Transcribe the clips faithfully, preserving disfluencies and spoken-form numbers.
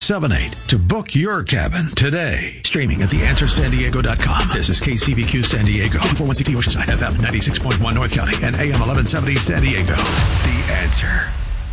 seven eight to book your cabin today. Streaming at the answer san diego dot com. This is K C B Q San Diego, four one six Oceanside, F M ninety-six point one North County, and A M eleven seventy San Diego. The Answer.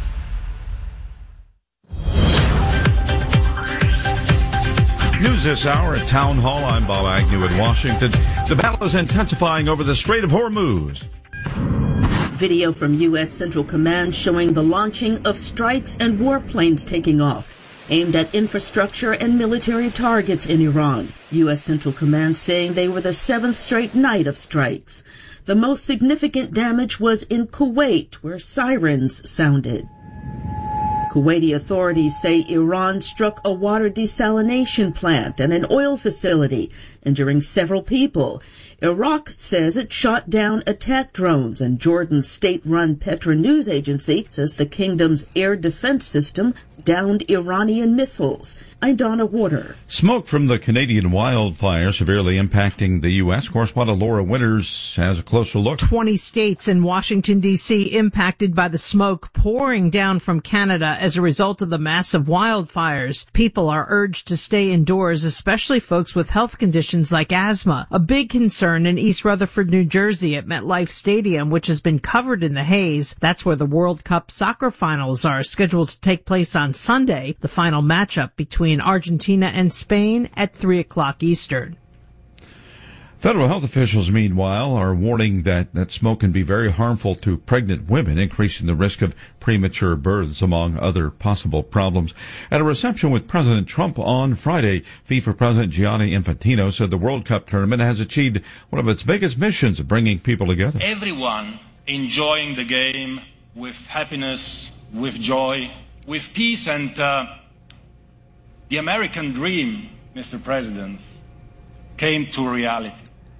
News this hour at Town Hall. I'm Bob Agnew in Washington. The battle is intensifying over the Strait of Hormuz. Video from U S Central Command showing the launching of strikes and warplanes taking off, aimed at infrastructure and military targets in Iran. U S Central Command saying they were the seventh straight night of strikes. The most significant damage was in Kuwait, where sirens sounded. Kuwaiti authorities say Iran struck a water desalination plant and an oil facility, injuring several people. Iraq says it shot down attack drones, and Jordan's state-run Petra news agency says the kingdom's air defense system downed Iranian missiles. I'm Donna Water. Smoke from the Canadian wildfire severely impacting the U S. Correspondent Laura Winters has a closer look. twenty states and Washington, D C impacted by the smoke pouring down from Canada as a result of the massive wildfires. People are urged to stay indoors, especially folks with health conditions like asthma. A big concern in East Rutherford, New Jersey at MetLife Stadium, which has been covered in the haze. That's where the World Cup soccer finals are scheduled to take place on Sunday, the final matchup between Argentina and Spain at three o'clock Eastern. Federal health officials, meanwhile, are warning that, that smoke can be very harmful to pregnant women, increasing the risk of premature births, among other possible problems. At a reception with President Trump on Friday, FIFA President Gianni Infantino said the World Cup tournament has achieved one of its biggest missions of bringing people together. Everyone enjoying the game with happiness, with joy, with peace, and uh, the American dream, Mister President, came to reality.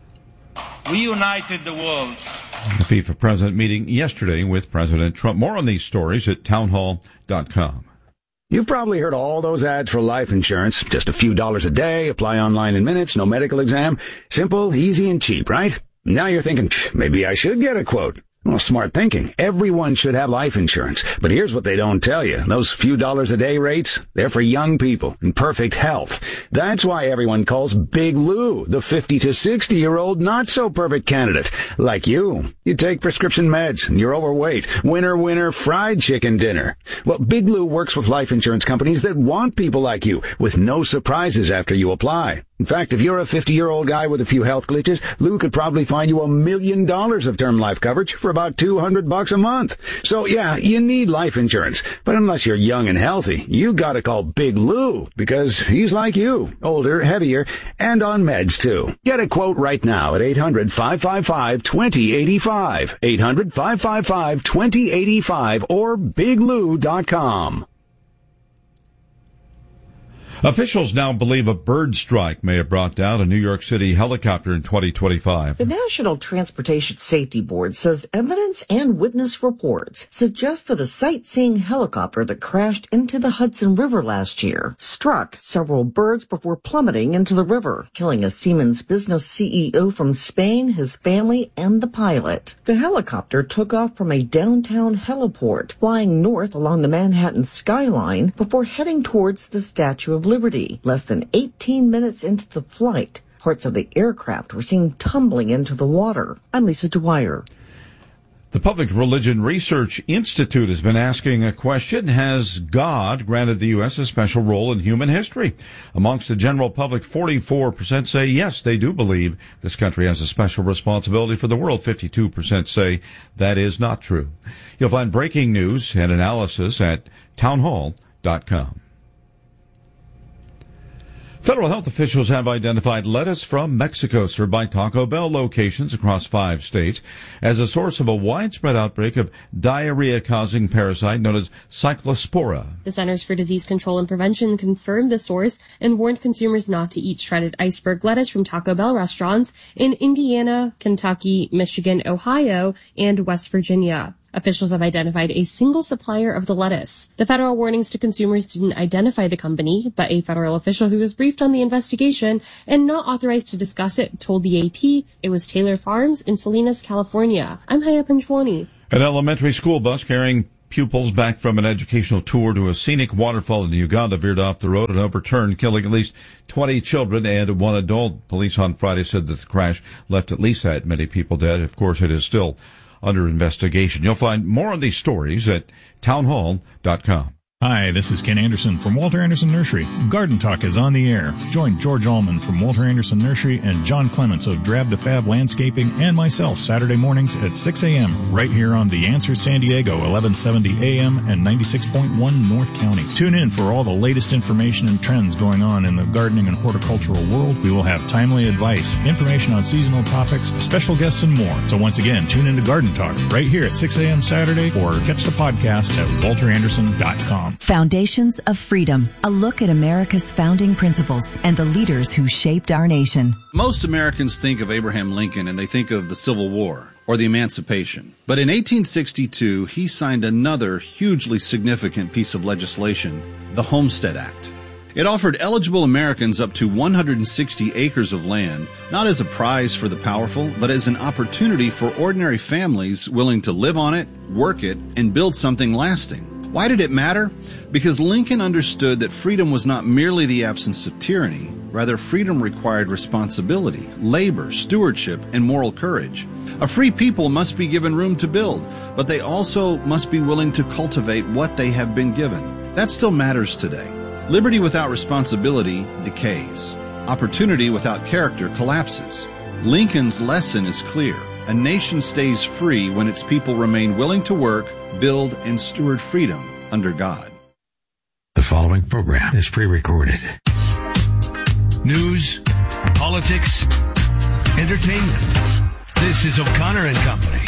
We united the world. The FIFA president meeting yesterday with President Trump. More on these stories at townhall dot com. You've probably heard all those ads for life insurance. Just a few dollars a day, apply online in minutes, no medical exam. Simple, easy, and cheap, right? Now you're thinking, maybe I should get a quote. Well, smart thinking. Everyone should have life insurance. But here's what they don't tell you. Those few dollars a day rates, they're for young people in perfect health. That's why everyone calls Big Lou the fifty to sixty year old not so perfect candidate. Like you. You take prescription meds and you're overweight. Winner, winner, fried chicken dinner. Well, Big Lou works with life insurance companies that want people like you with no surprises after you apply. In fact, if you're a fifty-year-old guy with a few health glitches, Lou could probably find you a million dollars of term life coverage for about two hundred bucks a month. So yeah, you need life insurance. But unless you're young and healthy, you gotta call Big Lou, because he's like you, older, heavier, and on meds too. Get a quote right now at eight hundred, five five five, two zero eight five, eight hundred, five five five, two zero eight five, or big lou dot com. Officials now believe a bird strike may have brought down a New York City helicopter in twenty twenty-five. The National Transportation Safety Board says evidence and witness reports suggest that a sightseeing helicopter that crashed into the Hudson River last year struck several birds before plummeting into the river, killing a Siemens business C E O from Spain, his family, and the pilot. The helicopter took off from a downtown heliport, flying north along the Manhattan skyline before heading towards the Statue of Liberty. Less than eighteen minutes into the flight, parts of the aircraft were seen tumbling into the water. I'm Lisa Dwyer. The Public Religion Research Institute has been asking a question: has God granted the U S a special role in human history? Amongst the general public, forty-four percent say yes, they do believe this country has a special responsibility for the world. fifty-two percent say that is not true. You'll find breaking news and analysis at townhall dot com. Federal health officials have identified lettuce from Mexico served by Taco Bell locations across five states as a source of a widespread outbreak of diarrhea-causing parasite known as Cyclospora. The Centers for Disease Control and Prevention confirmed the source and warned consumers not to eat shredded iceberg lettuce from Taco Bell restaurants in Indiana, Kentucky, Michigan, Ohio, and West Virginia. Officials have identified a single supplier of the lettuce. The federal warnings to consumers didn't identify the company, but a federal official who was briefed on the investigation and not authorized to discuss it told the A P it was Taylor Farms in Salinas, California. I'm Haya Panchwani. An elementary school bus carrying Pupils back from an educational tour to a scenic waterfall in Uganda veered off the road and overturned, killing at least twenty children and one adult. Police on Friday said that the crash left at least that many people dead. Of course, it is still under investigation. You'll find more on these stories at townhall dot com. Hi, this is Ken Anderson from Walter Anderson Nursery. Garden Talk is on the air. Join George Allman from Walter Anderson Nursery and John Clements of Drab to Fab Landscaping and myself Saturday mornings at six a.m. right here on The Answer San Diego, eleven seventy A M and ninety-six point one North County. Tune in for all the latest information and trends going on in the gardening and horticultural world. We will have timely advice, information on seasonal topics, special guests, and more. So once again, tune in to Garden Talk right here at six a.m. Saturday or catch the podcast at walter anderson dot com. Foundations of Freedom, a look at America's founding principles and the leaders who shaped our nation. Most Americans think of Abraham Lincoln and they think of the Civil War or the Emancipation. But in eighteen sixty-two, he signed another hugely significant piece of legislation, the Homestead Act. It offered eligible Americans up to one hundred sixty acres of land, not as a prize for the powerful, but as an opportunity for ordinary families willing to live on it, work it, and build something lasting. Why did it matter? Because Lincoln understood that freedom was not merely the absence of tyranny. Rather, freedom required responsibility, labor, stewardship, and moral courage. A free people must be given room to build, but they also must be willing to cultivate what they have been given. That still matters today. Liberty without responsibility decays. Opportunity without character collapses. Lincoln's lesson is clear. A nation stays free when its people remain willing to work, build, and steward freedom under God. The following program is pre-recorded. News, politics, entertainment. This is O'Connor and Company.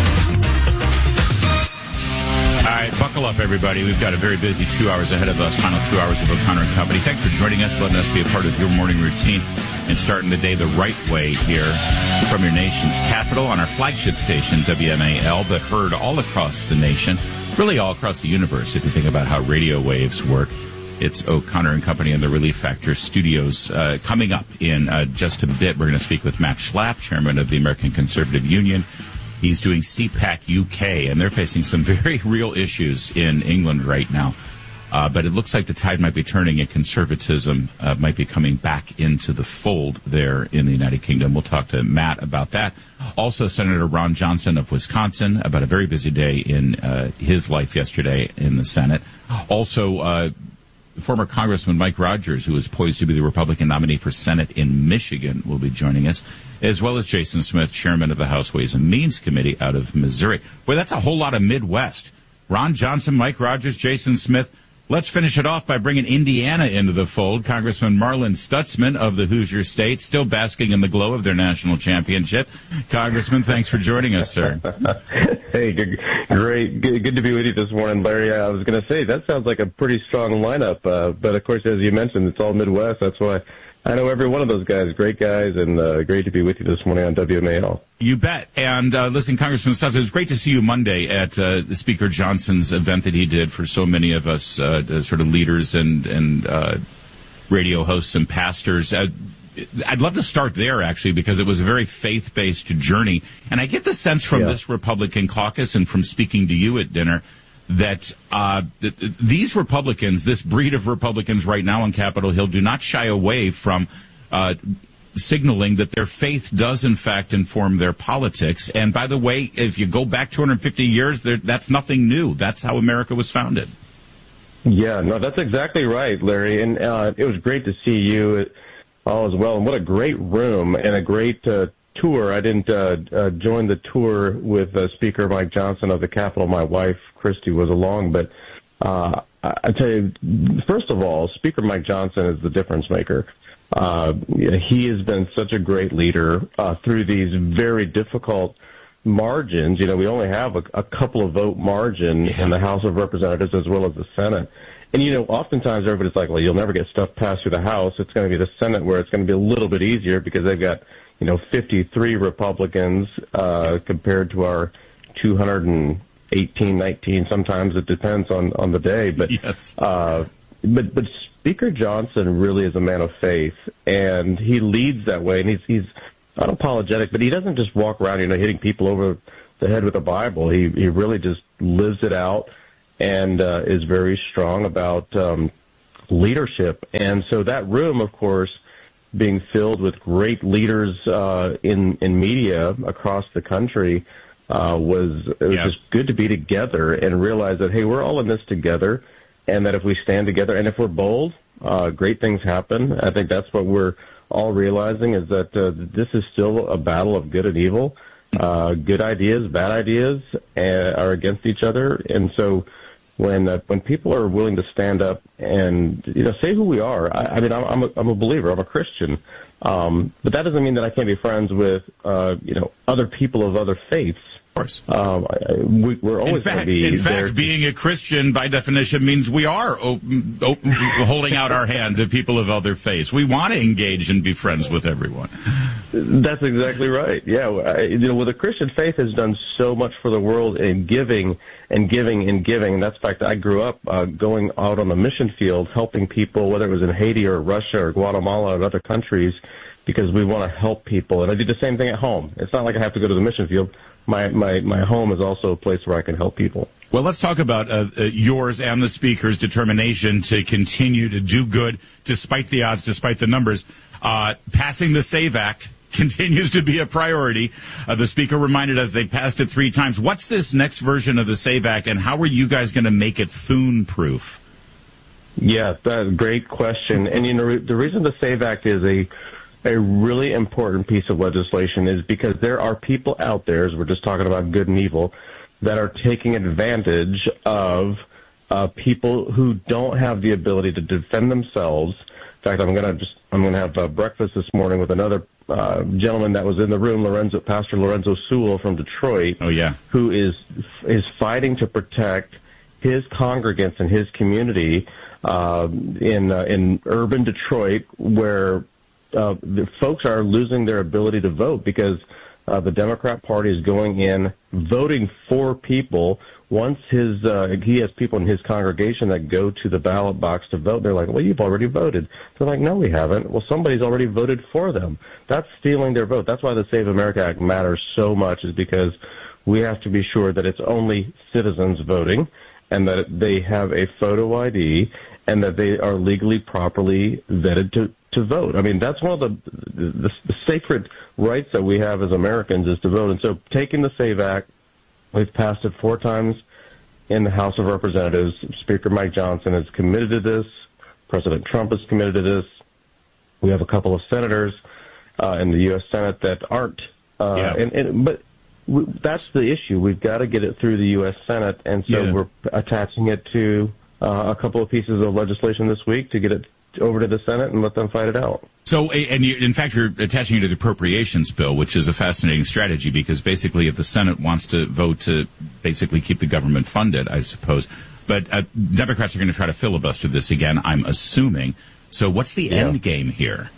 All right, buckle up, everybody. We've got a very busy two hours ahead of us, final two hours of O'Connor and Company. Thanks for joining us, letting us be a part of your morning routine and starting the day the right way here from your nation's capital on our flagship station, W M A L, but heard all across the nation, really all across the universe, if you think about how radio waves work. It's O'Connor and Company in the Relief Factor studios. Uh, coming up in uh, just a bit, we're going to speak with Matt Schlapp, chairman of the American Conservative Union. He's doing C PAC U K, and they're facing some very real issues in England right now. Uh, but it looks like the tide might be turning and conservatism uh, might be coming back into the fold there in the United Kingdom. We'll talk to Matt about that. Also, Senator Ron Johnson of Wisconsin, about a very busy day in uh, his life yesterday in the Senate. Also, uh, former Congressman Mike Rogers, who is poised to be the Republican nominee for Senate in Michigan, will be joining us, as well as Jason Smith, chairman of the House Ways and Means Committee out of Missouri. Boy, that's a whole lot of Midwest. Ron Johnson, Mike Rogers, Jason Smith. Let's finish it off by bringing Indiana into the fold. Congressman Marlin Stutzman of the Hoosier State, still basking in the glow of their national championship. Congressman, thanks for joining us, sir. Hey, good, great. Good, good to be with you this morning, Larry. I was going to say, that sounds like a pretty strong lineup. Uh, but, of course, as you mentioned, it's all Midwest. That's why I know every one of those guys. Great guys, and uh, great to be with you this morning on W M A L. You bet. And uh, listen, Congressman Stutzman, it was great to see you Monday at uh, Speaker Johnson's event that he did for so many of us uh, sort of leaders and, and uh, radio hosts and pastors. Uh, I'd love to start there, actually, because it was a very faith-based journey. And I get the sense from yeah. this Republican caucus and from speaking to you at dinner that uh, th- th- these Republicans, this breed of Republicans right now on Capitol Hill, do not shy away from uh, signaling that their faith does, in fact, inform their politics. And by the way, if you go back two hundred fifty years, that's nothing new. That's how America was founded. Yeah, no, that's exactly right, Larry. And uh, it was great to see you all as well. And what a great room and a great uh, tour. I didn't uh, uh, join the tour with uh, Speaker Mike Johnson of the Capitol. My wife, Christy, was along. But uh, I tell you, first of all, Speaker Mike Johnson is the difference maker. Uh, he has been such a great leader uh, through these very difficult margins. You know, we only have a, a couple of vote margin yeah. in the House of Representatives as well as the Senate. And, you know, oftentimes everybody's like, well, you'll never get stuff passed through the House. It's going to be the Senate where it's going to be a little bit easier because they've got, you know, fifty-three Republicans uh, compared to our two hundred eighteen, nineteen. Sometimes it depends on, on the day. But, yes. uh, but, but Speaker Johnson really is a man of faith, and he leads that way. And he's, he's unapologetic, but he doesn't just walk around, you know, hitting people over the head with a Bible. He, he really just lives it out. and uh, is very strong about um, leadership. And so that room, of course, being filled with great leaders uh, in in media across the country, uh, was it was yeah. just good to be together and realize that, hey, we're all in this together, and that if we stand together and if we're bold, uh, great things happen. I think that's what we're all realizing, is that uh, this is still a battle of good and evil. Uh, good ideas, bad ideas uh, are against each other, and so when uh, when people are willing to stand up and, you know, say who we are. I, I mean, I'm I'm a, I'm a believer. I'm a Christian, um, but that doesn't mean that I can't be friends with uh, you know, other people of other faiths. Of course. Um, I, we, we're always going to be In there. fact, being a Christian, by definition, means we are open, open, holding out our hand to people of other faiths. We want to engage and be friends with everyone. That's exactly right. Yeah, I, you know, well, the Christian faith has done so much for the world in giving and giving and giving. And that's the fact that I grew up uh, going out on the mission field, helping people, whether it was in Haiti or Russia or Guatemala or other countries, because we want to help people. And I do the same thing at home. It's not like I have to go to the mission field. My, my, my home is also a place where I can help people. Well, let's talk about uh, uh, yours and the Speaker's determination to continue to do good despite the odds, despite the numbers. Uh, passing the SAVE Act continues to be a priority. Uh, the Speaker reminded us they passed it three times. What's this next version of the SAVE Act, and how are you guys going to make it Thune-proof? Yeah, that's a great question. And, you know, the reason the SAVE Act is a a really important piece of legislation is because there are people out there, as we're just talking about good and evil, that are taking advantage of uh, people who don't have the ability to defend themselves. In fact, I'm going to just I'm going to have uh, breakfast this morning with another uh, gentleman that was in the room, Lorenzo, Pastor Lorenzo Sewell from Detroit. Oh yeah, who is is fighting to protect his congregants and his community uh, in uh, in urban Detroit, where Uh, the folks are losing their ability to vote because uh, the Democrat Party is going in, voting for people. Once his uh, he has people in his congregation that go to the ballot box to vote, they're like, well, you've already voted. They're like, no, we haven't. Well, somebody's already voted for them. That's stealing their vote. That's why the Save America Act matters so much, is because we have to be sure that it's only citizens voting and that they have a photo I D and that they are legally properly vetted to to vote. I mean, that's one of the, the the sacred rights that we have as Americans, is to vote. And so taking the SAVE Act, we've passed it four times in the House of Representatives. Speaker Mike Johnson is committed to this. President Trump is committed to this. We have a couple of senators uh, in the U S Senate that aren't. Uh, yeah. and, and But we, that's the issue. We've got to get it through the U S Senate, and so yeah. we're attaching it to uh, a couple of pieces of legislation this week to get it over to the Senate and let them fight it out. So, and you, in fact, you're attaching it to the appropriations bill, which is a fascinating strategy, because basically if the Senate wants to vote to basically keep the government funded, I suppose, but uh, Democrats are going to try to filibuster this again, I'm assuming. So what's the yeah. end game here?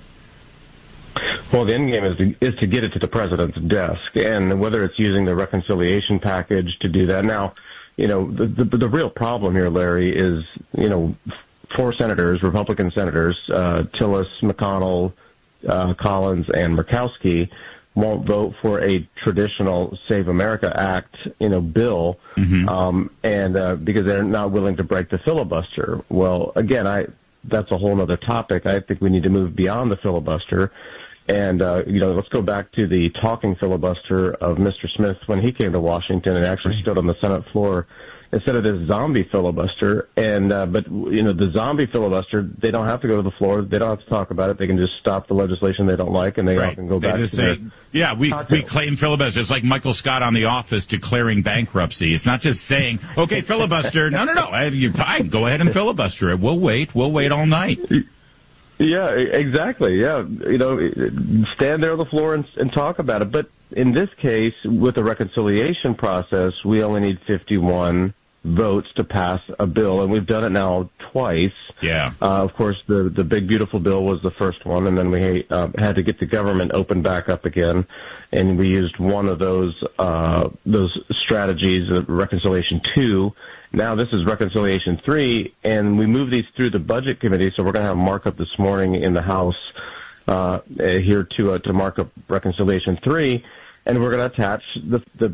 Well, the end game is to, is to get it to the president's desk, and whether it's using the reconciliation package to do that. Now, you know, the, the, the real problem here, Larry, is, you know, four senators, Republican senators, uh, Tillis, McConnell, uh, Collins, and Murkowski, won't vote for a traditional Save America Act, you know, bill, mm-hmm. um, and uh, because they're not willing to break the filibuster. Well, again, I that's a whole other topic. I think we need to move beyond the filibuster. And, uh, you know, let's go back to the talking filibuster of Mister Smith when he came to Washington and actually stood on the Senate floor instead of this zombie filibuster. And, uh, but, you know, the zombie filibuster, they don't have to go to the floor. They don't have to talk about it. They can just stop the legislation they don't like, and they right. can go they back just to say, their yeah, we, cocktail. we claim filibuster. It's like Michael Scott on The Office declaring bankruptcy. It's not just saying, okay, filibuster. No, no, no. You're fine. Go ahead and filibuster it. We'll wait. We'll wait all night. Yeah, exactly. Yeah, you know, stand there on the floor and, and talk about it. But in this case, with the reconciliation process, we only need fifty-one votes to pass a bill, and we've done it now twice. Yeah. Uh, of course, the the big beautiful bill was the first one, and then we uh, had to get the government opened back up again, and we used one of those uh, those strategies, uh, reconciliation two. Now this is reconciliation three, and we moved these through the budget committee, so we're going to have markup this morning in the House uh, here to uh, to mark up reconciliation three, and we're going to attach the the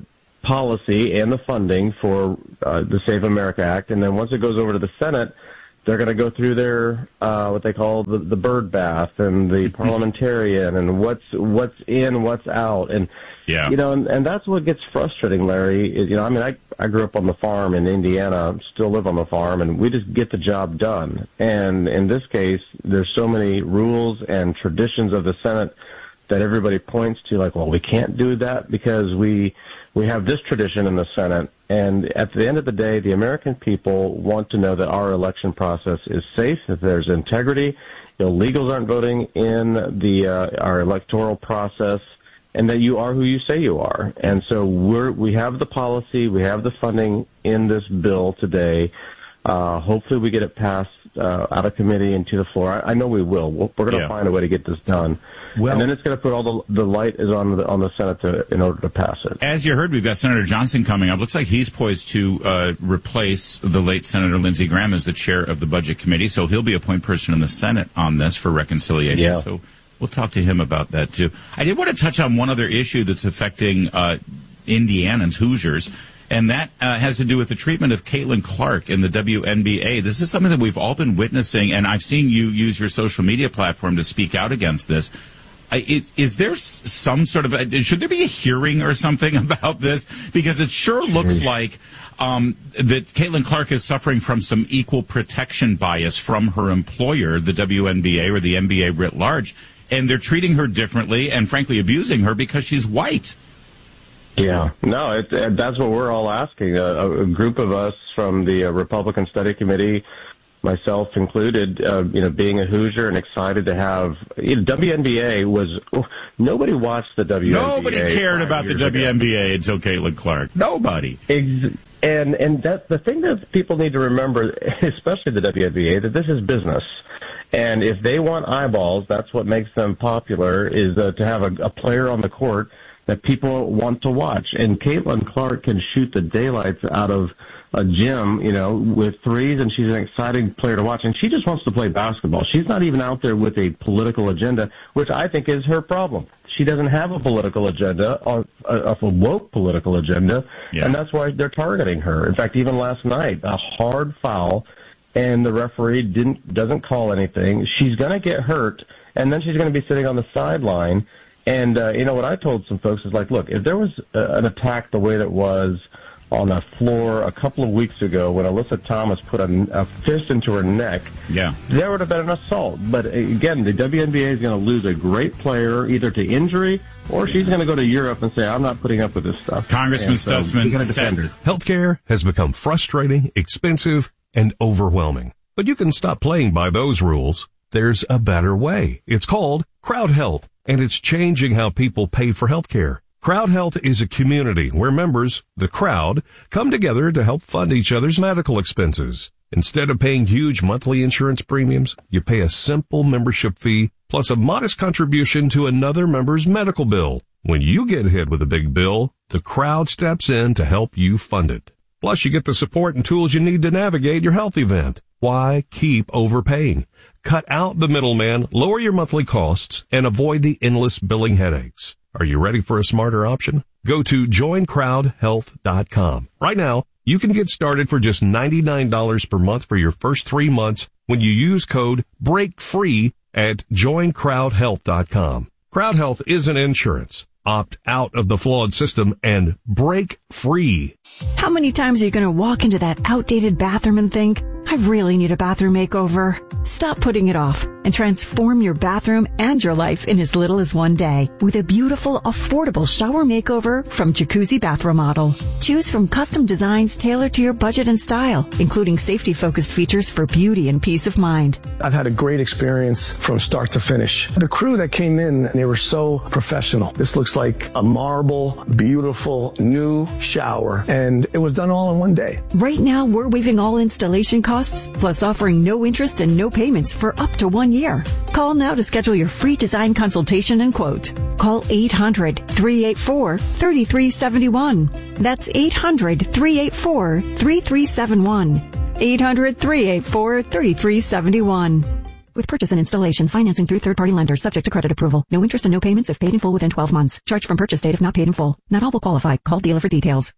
policy and the funding for uh, the Save America Act, and then once it goes over to the Senate, they're going to go through their uh, what they call the, the bird bath and the parliamentarian and what's what's in, what's out, and yeah. you know, and, and that's what gets frustrating, Larry. Is, you know, I mean, I I grew up on the farm in Indiana, still live on the farm, and we just get the job done. And in this case, there's so many rules and traditions of the Senate that everybody points to, like, well, we can't do that because we we have this tradition in the Senate. And at the end of the day, the American people want to know that our election process is safe, that there's integrity, illegals aren't voting in the uh, our electoral process, and that you are who you say you are. And so we're, we have the policy, we have the funding in this bill today. Uh, hopefully we get it passed uh, out of committee and to the floor. I, I know we will. We're going to yeah. find a way to get this done. Well, and then it's going to put all the the light is on the on the Senate to, in order to pass it. As you heard, we've got Senator Johnson coming up. Looks like he's poised to uh, replace the late Senator Lindsey Graham as the chair of the Budget Committee. So he'll be a point person in the Senate on this for reconciliation. Yeah. So we'll talk to him about that too. I did want to touch on one other issue that's affecting uh, Indianans, Hoosiers. And that uh, has to do with the treatment of Caitlin Clark in the W N B A. This is something that we've all been witnessing, and I've seen you use your social media platform to speak out against this. I, is, is there some sort of a, should there be a hearing or something about this? Because it sure looks like um, that Caitlin Clark is suffering from some equal protection bias from her employer, the W N B A or the N B A writ large, and they're treating her differently and, frankly, abusing her because she's white. Yeah, no, it, it, that's what we're all asking. A, a group of us from the uh, Republican Study Committee, myself included, uh, you know, being a Hoosier and excited to have, you know, W N B A was, nobody watched the W N B A. Nobody cared about the W N B A ago. until Caitlin Clark. Nobody. Ex- and and that the thing that people need to remember, especially the W N B A, that this is business. And if they want eyeballs, that's what makes them popular, is uh, to have a, a player on the court that people want to watch. And Caitlin Clark can shoot the daylights out of a gym, you know, with threes, and she's an exciting player to watch. And she just wants to play basketball. She's not even out there with a political agenda, which I think is her problem. She doesn't have a political agenda, or a, a woke political agenda, yeah. and that's why they're targeting her. In fact, even last night, a hard foul, and the referee didn't doesn't call anything. She's going to get hurt, and then she's going to be sitting on the sideline. And, uh, you know, what I told some folks is like, look, if there was uh, an attack the way that was on the floor a couple of weeks ago when Alyssa Thomas put a, a fist into her neck, yeah, there would have been an assault. But, again, the W N B A is going to lose a great player either to injury or she's going to go to Europe and say, I'm not putting up with this stuff. Congressman so Stutzman, going to defend her. Healthcare has become frustrating, expensive, and overwhelming. But you can stop playing by those rules. There's a better way. It's called Crowd Health, and it's changing how people pay for healthcare. Crowd Health is a community where members, the crowd, come together to help fund each other's medical expenses. Instead of paying huge monthly insurance premiums, you pay a simple membership fee plus a modest contribution to another member's medical bill. When you get hit with a big bill, the crowd steps in to help you fund it. Plus, you get the support and tools you need to navigate your health event. Why keep overpaying? Cut out the middleman, lower your monthly costs, and avoid the endless billing headaches. Are you ready for a smarter option? Go to join crowd health dot com. Right now, you can get started for just ninety-nine dollars per month for your first three months when you use code BREAKFREE at join crowd health dot com. Crowd Health isn't insurance. Opt out of the flawed system and break free. How many times are you going to walk into that outdated bathroom and think, I really need a bathroom makeover? Stop putting it off and transform your bathroom and your life in as little as one day with a beautiful, affordable shower makeover from Jacuzzi Bath Remodel. Choose from custom designs tailored to your budget and style, including safety-focused features for beauty and peace of mind. I've had a great experience from start to finish. The crew that came in, they were so professional. This looks like a marble, beautiful, new shower, and it was done all in one day. Right now, we're waiving all installation costs, plus offering no interest and no payments for up to one year. Call now to schedule your free design consultation and quote. Call eight hundred, three eight four, three three seven one. That's eight hundred, three eight four, three three seven one. eight hundred, three eight four, three three seven one. With purchase and installation, financing through third-party lenders subject to credit approval. No interest and no payments if paid in full within twelve months. Charged from purchase date if not paid in full. Not all will qualify. Call dealer for details.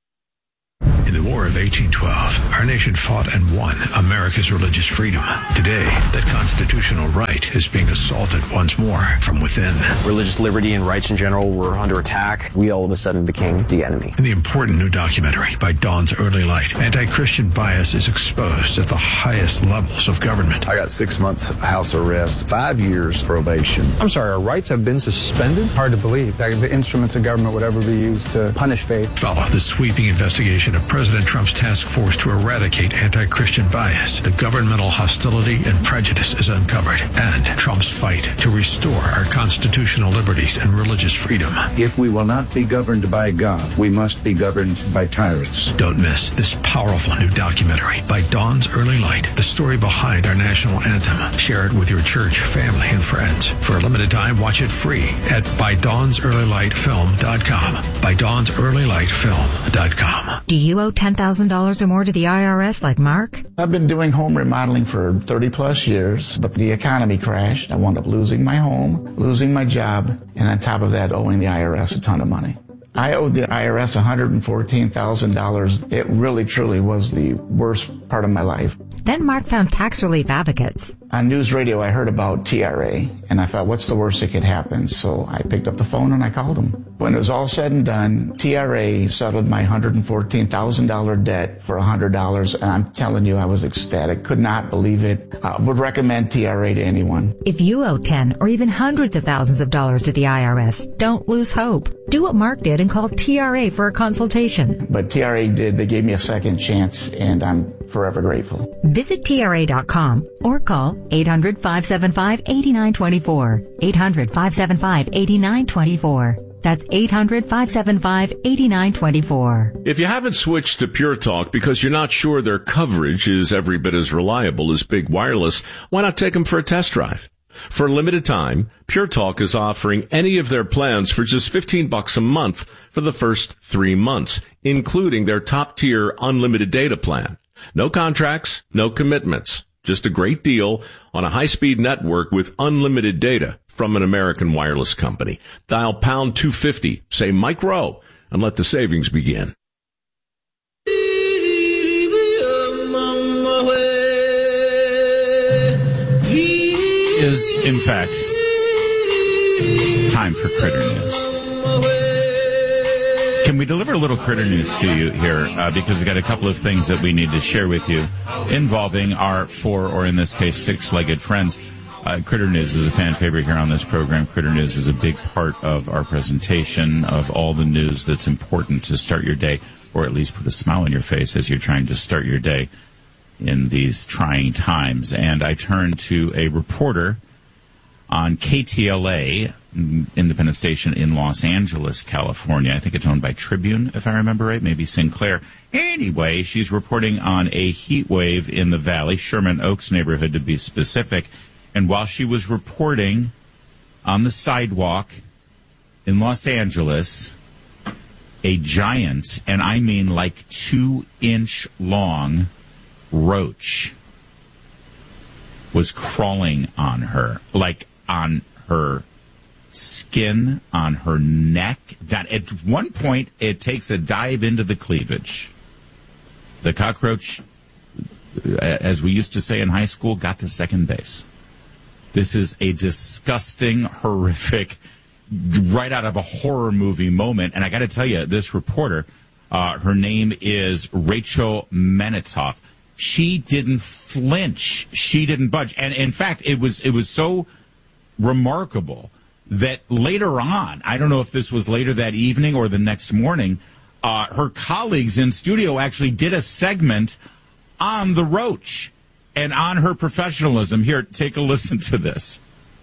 In the War of eighteen twelve, our nation fought and won America's religious freedom. Today, that constitutional right is being assaulted once more from within. Religious liberty and rights in general were under attack. We all of a sudden became the enemy. In the important new documentary, By Dawn's Early Light, anti-Christian bias is exposed at the highest levels of government. I got six months house arrest, five years probation. I'm sorry, our rights have been suspended? Hard to believe that the instruments of government would ever be used to punish faith. Follow the sweeping investigation of President Trump's task force to eradicate anti-Christian bias. The governmental hostility and prejudice is uncovered, and Trump's fight to restore our constitutional liberties and religious freedom. If we will not be governed by God, we must be governed by tyrants. Don't miss this powerful new documentary, By Dawn's Early Light, the story behind our national anthem. Share it with your church, family, and friends. For a limited time, watch it free at by dawns early light film dot com. by dawns early light film dot com. Do you owe ten thousand dollars or more to the I R S like Mark? I've been doing home remodeling for thirty plus years, but the economy crashed. I wound up losing my home, losing my job, and on top of that, owing the I R S a ton of money. I owed the I R S one hundred fourteen thousand dollars. It really, truly was the worst part of my life. Then Mark found tax relief advocates. On news radio, I heard about T R A, and I thought, what's the worst that could happen? So I picked up the phone and I called them. When it was all said and done, T R A settled my one hundred fourteen thousand dollars debt for one hundred dollars, and I'm telling you, I was ecstatic. Could not believe it. I would recommend T R A to anyone. If you owe ten or even hundreds of thousands of dollars to the I R S, don't lose hope. Do what Mark did and call T R A for a consultation. But T R A did. They gave me a second chance, and I'm forever grateful. Visit T R A dot com or call eight hundred, five seven five, eight nine two four. eight hundred, five seven five, eight nine two four. That's eight hundred, five seven five, eight nine two four. If you haven't switched to Pure Talk because you're not sure their coverage is every bit as reliable as Big Wireless, why not take them for a test drive? For a limited time, Pure Talk is offering any of their plans for just fifteen bucks a month for the first three months, including their top-tier unlimited data plan. No contracts, no commitments. Just a great deal on a high-speed network with unlimited data from an American wireless company. Dial pound two fifty, say Mike Rowe, and let the savings begin. Is, in fact, time for Critter News. Can we deliver a little Critter News to you here? Uh, because we've got a couple of things that we need to share with you involving our four, or in this case, six-legged friends. Uh, Critter News is a fan favorite here on this program. Critter News is a big part of our presentation of all the news that's important to start your day, or at least put a smile on your face as you're trying to start your day in these trying times. And I turn to a reporter on K T L A, independent station in Los Angeles, California. I think it's owned by Tribune, if I remember right, maybe Sinclair. Anyway, she's reporting on a heat wave in the valley, Sherman Oaks neighborhood to be specific. And while she was reporting on the sidewalk in Los Angeles, a giant, and I mean like two-inch long, roach was crawling on her, like on her skin, on her neck. That at one point, it takes a dive into the cleavage. The cockroach, as we used to say in high school, got to second base. This is a disgusting, horrific, right out of a horror movie moment. And I got to tell you, this reporter, uh, her name is Rachel Menitoff. She didn't flinch. She didn't budge. And in fact, it was it was so remarkable that later on, I don't know if this was later that evening or the next morning, uh, her colleagues in studio actually did a segment on the roach and on her professionalism. Here, take a listen to this.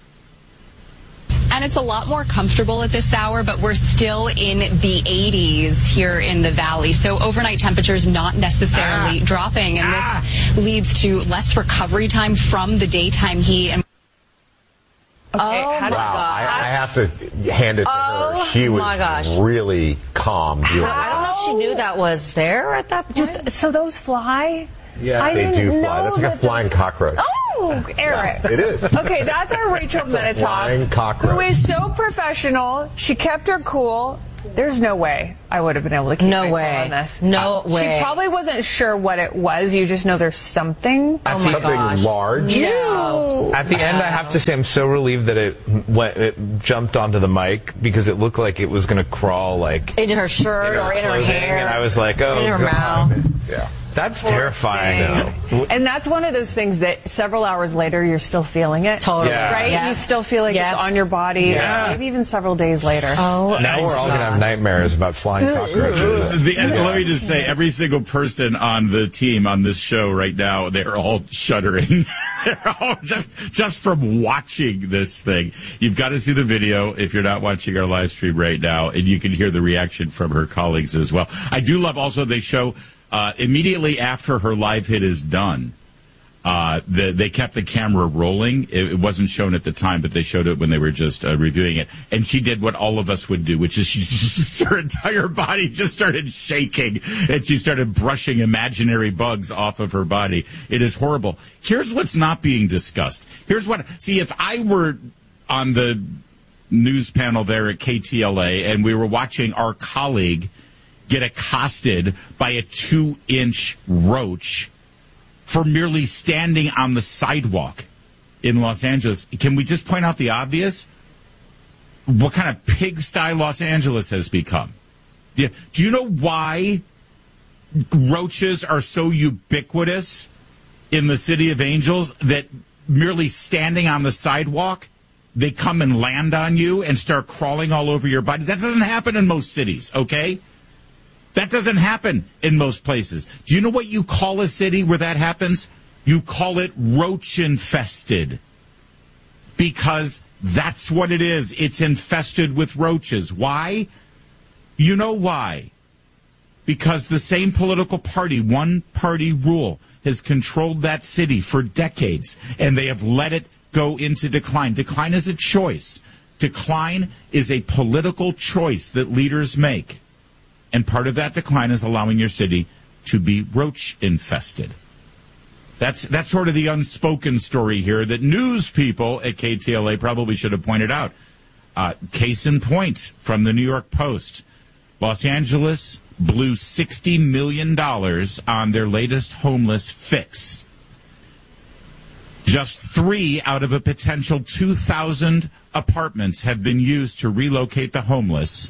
And it's a lot more comfortable at this hour, but we're still in the eighties here in the valley. So overnight temperatures not necessarily ah. dropping, and ah. this leads to less recovery time from the daytime heat. And Okay, oh how wow, I, I have to hand it to oh her. She was my gosh. really calm. I don't know if she knew that was there at that point. So those fly? Yeah, I they do didn't fly. know That's like a that flying this- cockroach. Oh, Eric. Yeah, it is. Okay, that's our Rachel It's a Menitoff, flying cockroach. who is so professional. She kept her cool. There's no way I would have been able to keep No my cool way. on this. No Uh, way. She probably wasn't sure what it was. You just know there's something. Oh my Something gosh. large. No. At the end, I have to say I'm so relieved that it went, it jumped onto the mic because it looked like it was going to crawl like in her shirt or in her clothing, hair, and I was like, oh, in her God. mouth. Yeah, that's Poor terrifying. thing. And that's one of those things that several hours later you're still feeling it. Totally. Yeah. Right? Yeah. You still feel like Yeah. it's on your body. Yeah. Maybe even several days later. Oh, Now we're all going to have nightmares about flying cockroaches. The, let me just say, every single person on the team on this show right now, they're all shuddering. They're all just just from watching this thing. You've got to see the video if you're not watching our live stream right now, and you can hear the reaction from her colleagues as well. I do love also they show uh, immediately after her live hit is done. Uh, the, they kept the camera rolling. It, it wasn't shown at the time, but they showed it when they were just uh, reviewing it. And she did what all of us would do, which is she just, her entire body just started shaking, and she started brushing imaginary bugs off of her body. It is horrible. Here's what's not being discussed. Here's what, see, if I were on the news panel there at K T L A and we were watching our colleague get accosted by a two-inch roach for merely standing on the sidewalk in Los Angeles. Can we just point out the obvious? What kind of pigsty Los Angeles has become? Yeah. Do you know why roaches are so ubiquitous in the City of Angels that merely standing on the sidewalk, they come and land on you and start crawling all over your body? That doesn't happen in most cities, okay? That doesn't happen in most places. Do you know what you call a city where that happens? You call it roach infested. Because that's what it is. It's infested with roaches. Why? You know why? Because the same political party, one party rule, has controlled that city for decades, and they have let it go into decline. Decline is a choice. Decline is a political choice that leaders make. And part of that decline is allowing your city to be roach infested. That's that's sort of the unspoken story here that news people at K T L A probably should have pointed out. Uh, case in point from the New York Post. Los Angeles blew sixty million dollars on their latest homeless fix. Just three out of a potential two thousand apartments have been used to relocate the homeless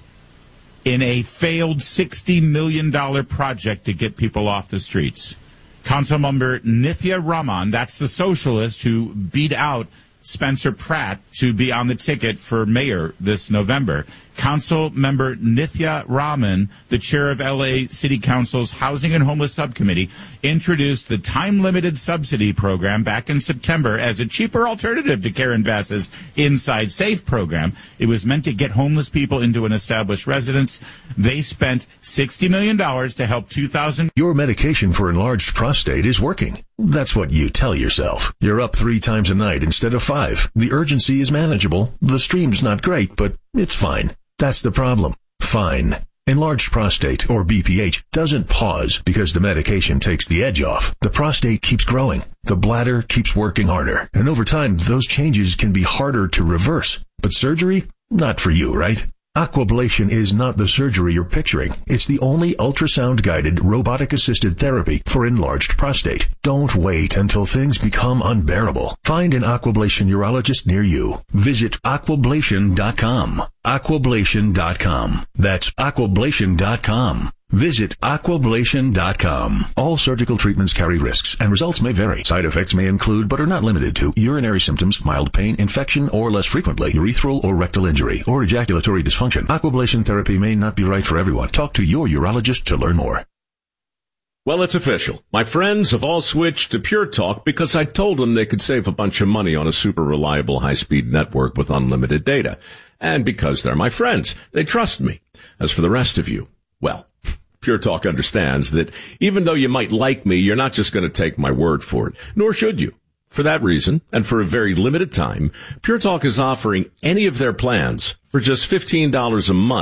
in a failed sixty million dollars project to get people off the streets. Councilmember Nithya Raman, that's the socialist who beat out Spencer Pratt to be on the ticket for mayor this November. Council member Nithya Raman, the chair of L A City Council's Housing and Homeless Subcommittee, introduced the time-limited subsidy program back in September as a cheaper alternative to Karen Bass's Inside Safe program. It was meant to get homeless people into an established residence. They spent sixty million dollars to help two thousand. Your medication for enlarged prostate is working. That's what you tell yourself. You're up three times a night instead of five. The urgency is manageable. The stream's not great, but it's fine. That's the problem. Fine. Enlarged prostate, or B P H, doesn't pause because the medication takes the edge off. The prostate keeps growing. The bladder keeps working harder. And over time, those changes can be harder to reverse. But surgery? Not for you, right? Aquablation is not the surgery you're picturing. It's the only ultrasound-guided, robotic-assisted therapy for enlarged prostate. Don't wait until things become unbearable. Find an Aquablation urologist near you. Visit aquablation dot com. aquablation dot com. That's aquablation dot com. Visit aquablation dot com. All surgical treatments carry risks, and results may vary. Side effects may include, but are not limited to, urinary symptoms, mild pain, infection, or less frequently, urethral or rectal injury, or ejaculatory dysfunction. Aquablation therapy may not be right for everyone. Talk to your urologist to learn more. Well, it's official. My friends have all switched to Pure Talk because I told them they could save a bunch of money on a super reliable high-speed network with unlimited data. And because they're my friends, they trust me. As for the rest of you, well, Pure Talk understands that even though you might like me, you're not just going to take my word for it, nor should you. For that reason, and for a very limited time, Pure Talk is offering any of their plans for just fifteen dollars a month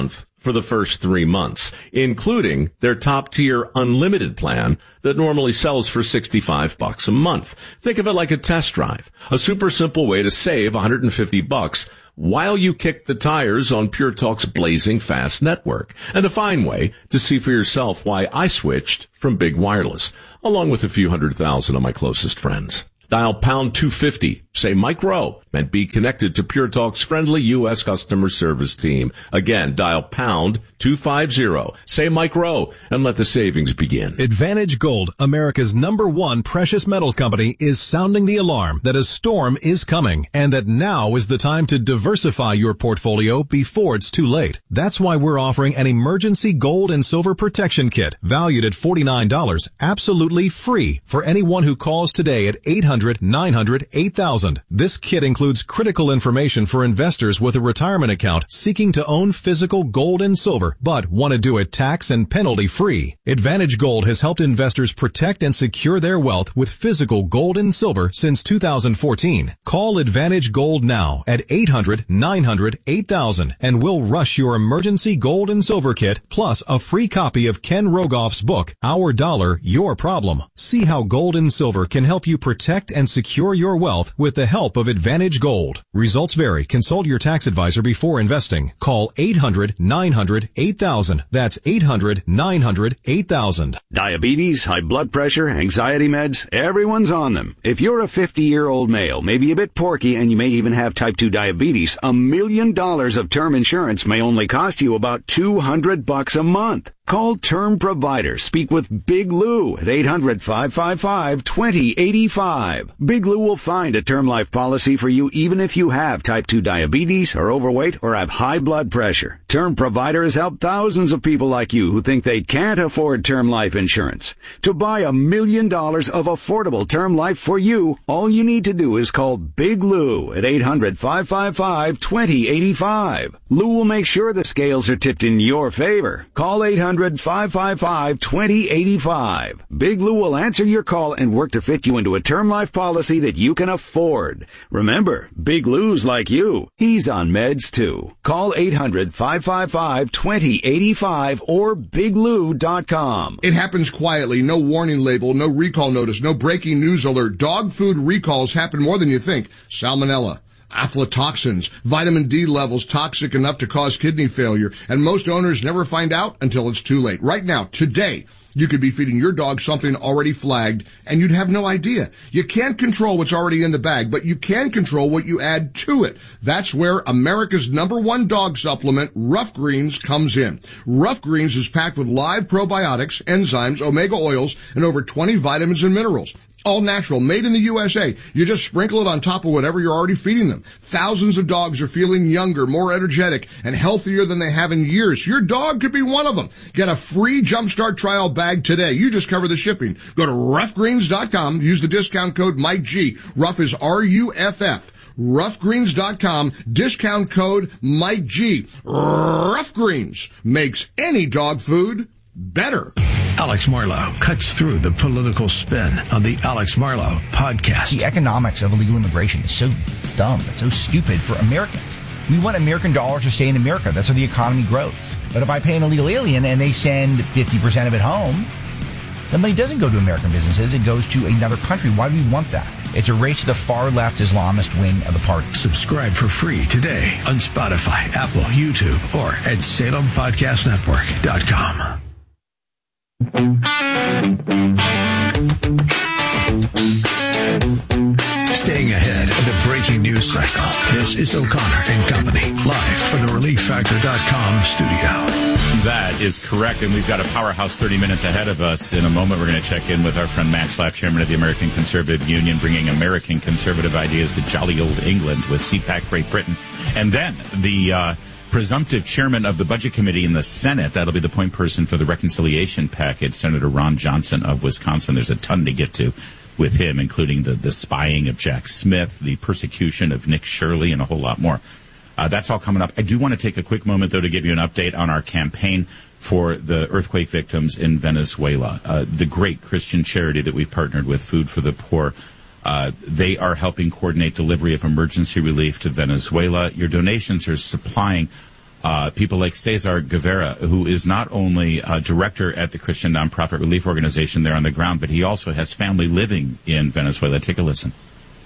for the first three months, including their top-tier unlimited plan that normally sells for sixty-five bucks a month. Think of it like a test drive, a super simple way to save one hundred fifty bucks while you kick the tires on Pure Talk's blazing fast network, and a fine way to see for yourself why I switched from Big Wireless, along with a few hundred thousand of my closest friends. Dial pound two fifty, say Mike Rowe, and be connected to Pure Talk's friendly U S customer service team. Again, dial pound two fifty, say Mike Rowe, and let the savings begin. Advantage Gold, America's number one precious metals company, is sounding the alarm that a storm is coming and that now is the time to diversify your portfolio before it's too late. That's why we're offering an emergency gold and silver protection kit valued at forty-nine dollars, absolutely free for anyone who calls today at eight hundred, nine hundred, eight thousand. This kit includes critical information for investors with a retirement account seeking to own physical gold and silver, but want to do it tax and penalty free. Advantage Gold has helped investors protect and secure their wealth with physical gold and silver since two thousand fourteen. Call Advantage Gold now at eight hundred, nine hundred, eight thousand and we'll rush your emergency gold and silver kit plus a free copy of Ken Rogoff's book, Our Dollar, Your Problem. See how gold and silver can help you protect and secure your wealth with the help of Advantage Gold. Results vary. Consult your tax advisor before investing. Call eight hundred, nine hundred, eight thousand. That's eight hundred, nine hundred, eight thousand. Diabetes, high blood pressure, anxiety meds, everyone's on them. If you're a fifty-year-old male, maybe a bit porky, and you may even have type two diabetes, a million dollars of term insurance may only cost you about two hundred bucks a month. Call Term Provider. Speak with Big Lou at eight hundred, five five five, two zero eight five. Big Lou will find a term life policy for you even if you have type two diabetes, are overweight, or have high blood pressure. Term Provider has helped thousands of people like you who think they can't afford term life insurance. To buy a million dollars of affordable term life for you, all you need to do is call Big Lou at eight hundred, five five five, two zero eight five. Lou will make sure the scales are tipped in your favor. Call eight hundred, five five five, two zero eight five. Big Lou will answer your call and work to fit you into a term life policy that you can afford. Remember, Big Lou's like you. He's on meds too. Call eight hundred, five five five, two zero eight five or big lou dot com. It happens quietly. No warning label, no recall notice, no breaking news alert. Dog food recalls happen more than you think. Salmonella, aflatoxins, vitamin D levels toxic enough to cause kidney failure, and most owners never find out until it's too late. Right now, today, you could be feeding your dog something already flagged, and you'd have no idea. You can't control what's already in the bag, but you can control what you add to it. That's where America's number one dog supplement, Rough Greens, comes in. Rough Greens is packed with live probiotics, enzymes, omega oils, and over twenty vitamins and minerals. All natural, made in the U S A. You just sprinkle it on top of whatever you're already feeding them. Thousands of dogs are feeling younger, more energetic, and healthier than they have in years. Your dog could be one of them. Get a free Jumpstart trial bag today. You just cover the shipping. Go to rough greens dot com. Use the discount code Mike G. Rough is R U F F. rough greens dot com. Discount code Mike G. Rough Greens makes any dog food better. Alex Marlow cuts through the political spin on the Alex Marlow podcast. The economics of illegal immigration is so dumb. It's so stupid for Americans. We want American dollars to stay in America. That's how the economy grows. But if I pay an illegal alien and they send fifty percent of it home, the money doesn't go to American businesses. It goes to another country. Why do we want that? It's a race to the far-left Islamist wing of the party. Subscribe for free today on Spotify, Apple, YouTube, or at salem podcast network dot com. Staying ahead of the breaking news cycle, this is O'Connor and Company, live from the relief factor dot com studio. That is correct, and we've got a powerhouse thirty minutes ahead of us. In a moment, we're going to check in with our friend Matt Schlapp, chairman of the American Conservative Union, bringing American conservative ideas to jolly old England with C PAC Great Britain. And then the uh, presumptive chairman of the Budget Committee in the Senate, that'll be the point person for the reconciliation package, Senator Ron Johnson of Wisconsin. There's a ton to get to with him, including the, the spying of Jack Smith, the persecution of Nick Shirley, and a whole lot more. Uh, that's all coming up. I do want to take a quick moment, though, to give you an update on our campaign for the earthquake victims in Venezuela. Uh, the great Christian charity that we've partnered with, Food for the Poor, uh, they are helping coordinate delivery of emergency relief to Venezuela. Your donations are supplying Uh, people like Cesar Guevara, who is not only a director at the Christian nonprofit relief organization there on the ground, but he also has family living in Venezuela. Take a listen.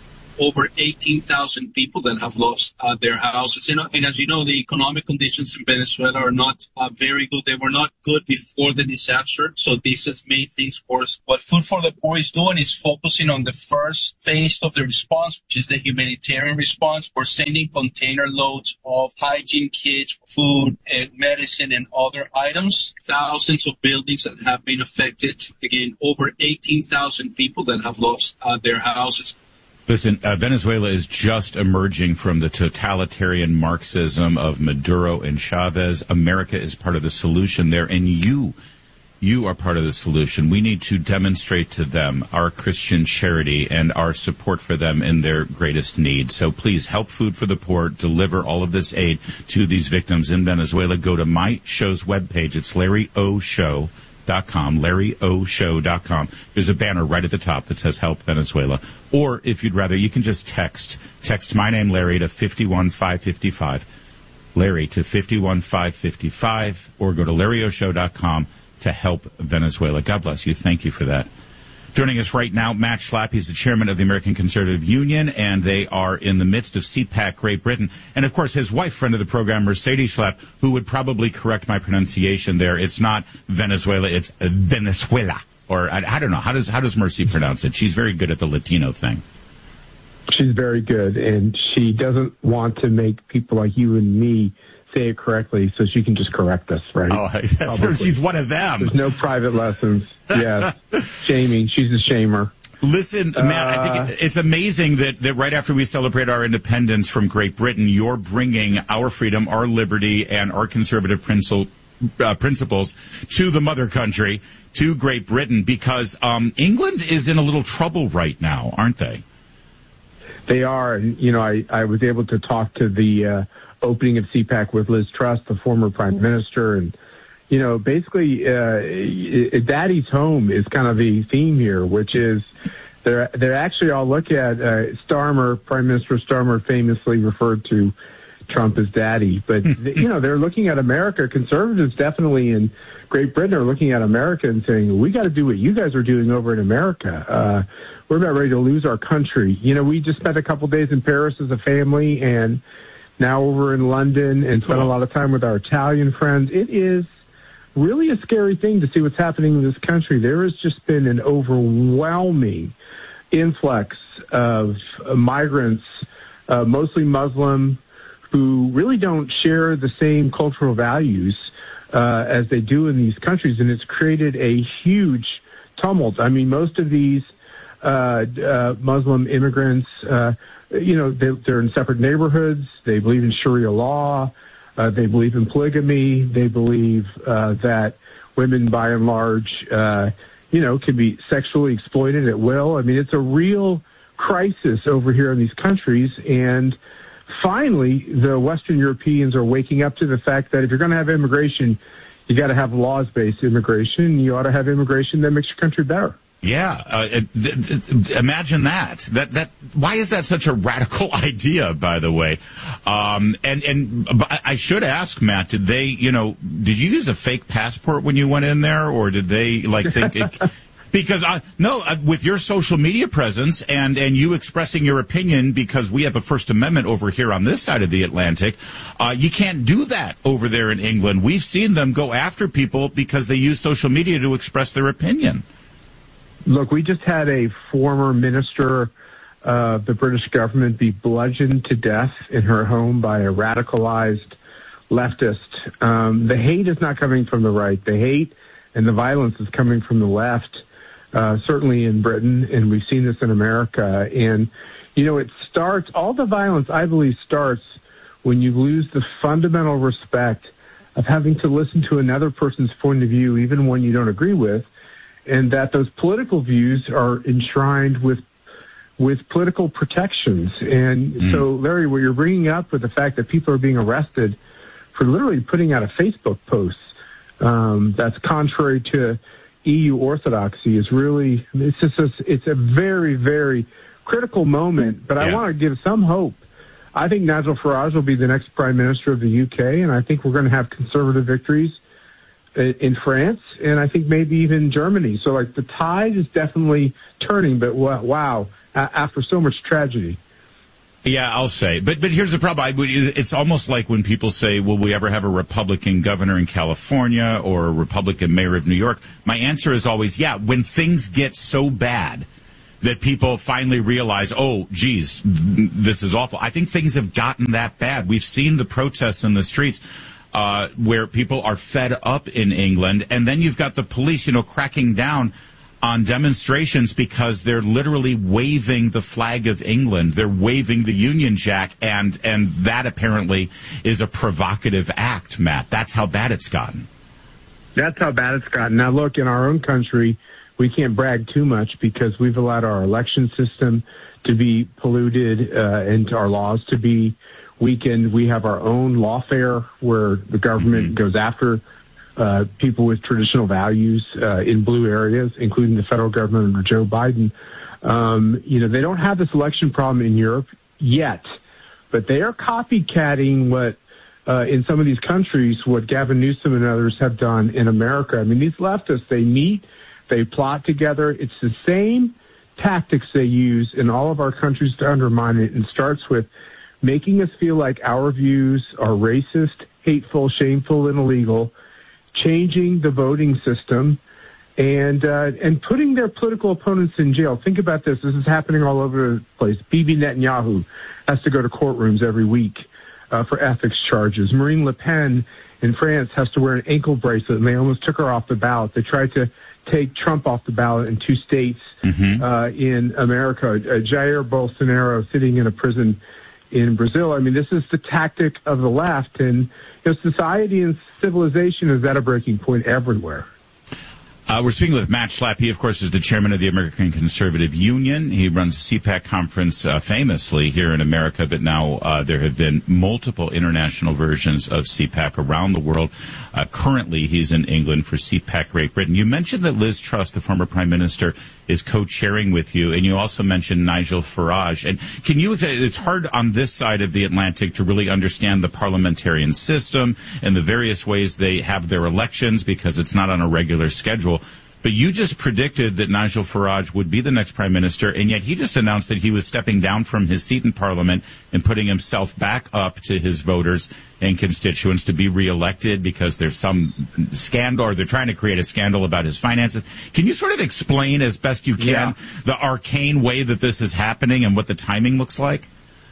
Over eighteen thousand people that have lost uh, their houses. And, and as you know, the economic conditions in Venezuela are not uh, very good. They were not good before the disaster, so this has made things worse. What Food for the Poor is doing is focusing on the first phase of the response, which is the humanitarian response. We're sending container loads of hygiene kits, food, and medicine, and other items. Thousands of buildings that have been affected. Again, over eighteen thousand people that have lost uh, their houses. Listen, uh, Venezuela is just emerging from the totalitarian Marxism of Maduro and Chavez. America is part of the solution there, and you, you are part of the solution. We need to demonstrate to them our Christian charity and our support for them in their greatest need. So please help Food for the Poor deliver all of this aid to these victims in Venezuela. Go to my show's webpage. It's Larry O Show. Dot com, Larry O Show dot com. There's a banner right at the top that says Help Venezuela. Or if you'd rather, you can just text. Text my name, Larry, to five one five five five. Larry to five one five five five. Or go to Larry O Show dot com to help Venezuela. God bless you. Thank you for that. Joining us right now, Matt Schlapp. He's the chairman of the American Conservative Union, and they are in the midst of C PAC Great Britain. And, of course, his wife, friend of the program, Mercedes Schlapp, who would probably correct my pronunciation there. It's not Venezuela, it's Venezuela. Or, I, I don't know. How does how does Mercy pronounce it? She's very good at the Latino thing. She's very good, and she doesn't want to make people like you and me say it correctly, so she can just correct us, right? Oh, that's her. She's one of them. There's no private lessons. Yes. Shaming. She's a shamer. Listen, Matt, uh, I think it's amazing that, that right after we celebrate our independence from Great Britain, you're bringing our freedom, our liberty, and our conservative principle, uh, principles to the mother country, to Great Britain, because um, England is in a little trouble right now, aren't they? They are. And, you know, I, I was able to talk to the uh, opening of C PAC with Liz Truss, the former prime minister, and, you know, basically, uh, Daddy's home is kind of the theme here, which is they're, they're actually, I'll look at uh, Starmer, Prime Minister Starmer famously referred to Trump as Daddy, but, you know, they're looking at America. Conservatives definitely in Great Britain are looking at America and saying, we got to do what you guys are doing over in America. Uh, we're about ready to lose our country. You know, we just spent a couple days in Paris as a family, and now over in London, and spent a lot of time with our Italian friends. It is really a scary thing to see what's happening in this country. There has just been an overwhelming influx of uh, migrants, uh, mostly Muslim, who really don't share the same cultural values uh, as they do in these countries, and it's created a huge tumult. I mean, most of these uh, uh, Muslim immigrants, uh, you know, they, they're in separate neighborhoods. They believe in Sharia law. Uh, they believe in polygamy. They believe uh, that women, by and large, uh, you know, can be sexually exploited at will. I mean, it's a real crisis over here in these countries. And finally, the Western Europeans are waking up to the fact that if you're going to have immigration, you got to have laws-based immigration. You ought to have immigration that makes your country better. Yeah, uh, th- th- imagine that. That that why is that such a radical idea? By the way, um, and and I should ask Matt: did they, you know, did you use a fake passport when you went in there, or did they like think? It, because I no, uh, with your social media presence and and you expressing your opinion, because we have a First Amendment over here on this side of the Atlantic, uh, you can't do that over there in England. We've seen them go after people because they use social media to express their opinion. Look, we just had a former minister of the British government be bludgeoned to death in her home by a radicalized leftist. Um, the hate is not coming from the right. The hate and the violence is coming from the left, uh, certainly in Britain, and we've seen this in America. And, you know, it starts, all the violence, I believe, starts when you lose the fundamental respect of having to listen to another person's point of view, even one you don't agree with, and that those political views are enshrined with with political protections. And mm. so, Larry, what you're bringing up with the fact that people are being arrested for literally putting out a Facebook post um, that's contrary to E U orthodoxy is really, it's just a, it's a very, very critical moment. But yeah. I want to give some hope. I think Nigel Farage will be the next prime minister of the U K, and I think we're going to have conservative victories in France, and I think maybe even Germany. So, like, the tide is definitely turning, but wow, after so much tragedy. Yeah, I'll say. But but here's the problem. I, it's almost like when people say, will we ever have a Republican governor in California or a Republican mayor of New York? My answer is always, yeah, when things get so bad that people finally realize, oh, geez, this is awful. I think things have gotten that bad. We've seen the protests in the streets uh, where people are fed up in England. And then you've got the police, you know, cracking down on demonstrations because they're literally waving the flag of England. They're waving the Union Jack. And, and that apparently is a provocative act, Matt. That's how bad it's gotten. That's how bad it's gotten. Now, look, in our own country, we can't brag too much because we've allowed our election system to be polluted uh, and our laws to be weakened. We have our own lawfare where the government mm-hmm. goes after uh, people with traditional values uh, in blue areas, including the federal government under Joe Biden. Um, you know, they don't have this election problem in Europe yet, but they are copycatting what uh, in some of these countries, what Gavin Newsom and others have done in America. I mean, these leftists, they meet, they plot together. It's the same tactics they use in all of our countries to undermine it, and starts with making us feel like our views are racist, hateful, shameful, and illegal, changing the voting system, and uh, and putting their political opponents in jail. Think about this. This is happening all over the place. Bibi Netanyahu has to go to courtrooms every week uh, for ethics charges. Marine Le Pen in France has to wear an ankle bracelet, and they almost took her off the ballot. They tried to take Trump off the ballot in two states mm-hmm. uh, in America. Uh, Jair Bolsonaro sitting in a prison in Brazil. I mean, this is the tactic of the left, and you know, society and civilization is at a breaking point everywhere. Uh, we're speaking with Matt Schlapp. He, of course, is the chairman of the American Conservative Union. He runs the CPAC conference uh, famously here in America, but now uh, there have been multiple international versions of CPAC around the world. Uh, currently, he's in England for CPAC Great Britain. You mentioned that Liz Truss, the former prime minister, is co-chairing with you, and you also mentioned Nigel Farage. And can you, it's hard on this side of the Atlantic to really understand the parliamentarian system and the various ways they have their elections because it's not on a regular schedule. But you just predicted that Nigel Farage would be the next prime minister, and yet he just announced that he was stepping down from his seat in Parliament and putting himself back up to his voters and constituents to be reelected because there's some scandal, or they're trying to create a scandal about his finances. Can you sort of explain as best you can yeah. the arcane way that this is happening and what the timing looks like?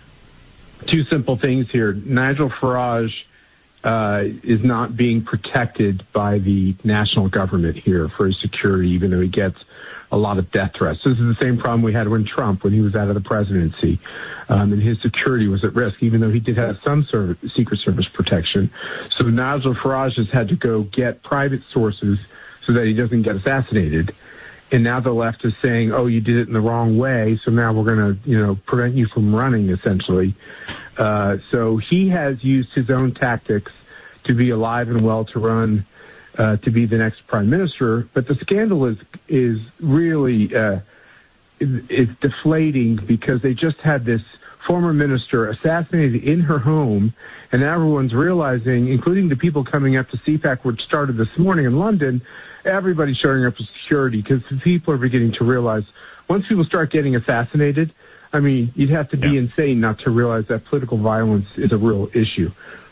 Two simple things here. Nigel Farage Uh, is not being protected by the national government here for his security, even though he gets a lot of death threats. This is the same problem we had when Trump, when he was out of the presidency, um, and his security was at risk, even though he did have some service, Secret Service protection. So Nigel Farage has had to go get private sources so that he doesn't get assassinated. And now the left is saying, oh, you did it in the wrong way, so now we're going to, you know, prevent you from running, essentially. Uh, so he has used his own tactics to be alive and well to run, uh, to be the next prime minister. But the scandal is is really uh, is deflating because they just had this former minister assassinated in her home, and everyone's realizing, including the people coming up to CPAC, which started this morning in London, everybody's showing up for security because people are beginning to realize once people start getting assassinated, I mean, you'd have to be yeah. insane not to realize that political violence is a real issue.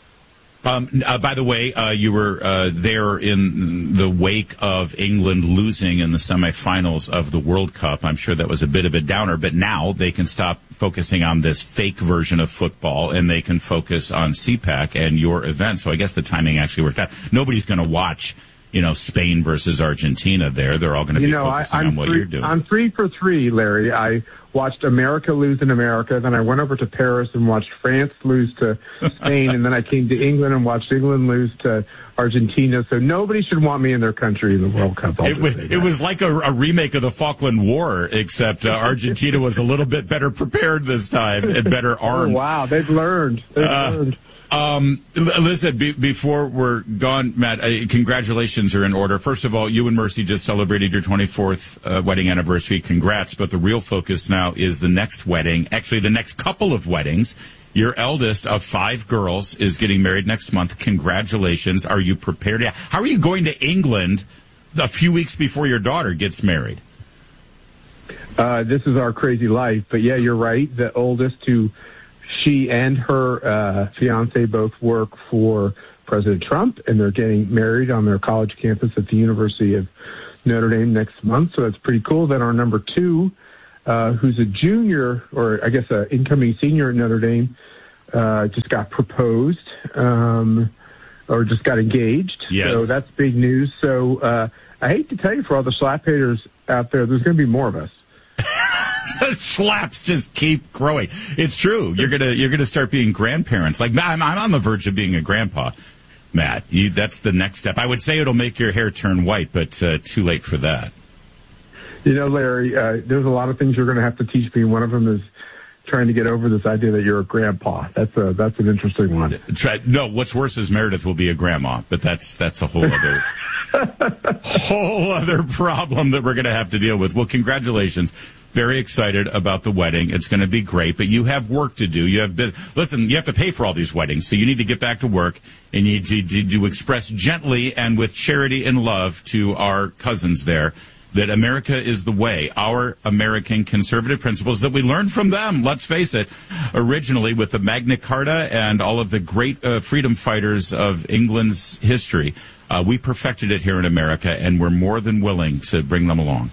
Um, uh, by the way, uh, you were uh, there in the wake of England losing in the semifinals of the World Cup. I'm sure that was a bit of a downer, but now they can stop focusing on this fake version of football and they can focus on CPAC and your event. So I guess the timing actually worked out. Nobody's going to watch, you know, Spain versus Argentina there. They're all going to be know, focusing I, on what three, you're doing. I'm three for three, Larry. I watched America lose in America, then I went over to Paris and watched France lose to Spain, and then I came to England and watched England lose to Argentina. So nobody should want me in their country in the World Cup. It was, it was like a, a remake of the Falkland War, except uh, Argentina was a little bit better prepared this time and better armed. Oh, wow, they've learned. They've uh, learned. Um, listen, be, before we're gone, Matt, uh, congratulations are in order. First of all, you and Mercy just celebrated your twenty-fourth uh, wedding anniversary. Congrats. But the real focus now is the next wedding, actually the next couple of weddings Your eldest of five girls is getting married next month. Congratulations. Are you prepared? How are you going to England a few weeks before your daughter gets married? Uh, this is our crazy life. But, yeah, you're right. The oldest, who she and her uh, fiance both work for President Trump, and they're getting married on their college campus at the University of Notre Dame next month. So that's pretty cool. Then our number two, uh, who's a junior, or I guess an incoming senior at Notre Dame, uh, just got proposed um, or just got engaged. Yes. So that's big news. So uh, I hate to tell you, for all the slap haters out there, there's going to be more of us. Slaps just keep growing. It's true. You're gonna you're gonna start being grandparents. Like I'm, I'm on the verge of being a grandpa, Matt. You, that's the next step. I would say it'll make your hair turn white, but uh, too late for that. You know, Larry, uh, there's a lot of things you're going to have to teach me. One of them is trying to get over this idea that you're a grandpa. That's a that's an interesting one. Try, no, what's worse is Meredith will be a grandma, but that's that's a whole other whole other problem that we're going to have to deal with. Well, congratulations. Very excited about the wedding. It's going to be great, but you have work to do. You have been, listen, you have to pay for all these weddings, so you need to get back to work, and you need to, to, to express gently and with charity and love to our cousins there that America is the way. Our American conservative principles that we learned from them, let's face it, originally with the Magna Carta and all of the great uh, freedom fighters of England's history. Uh, we perfected it here in America, and we're more than willing to bring them along.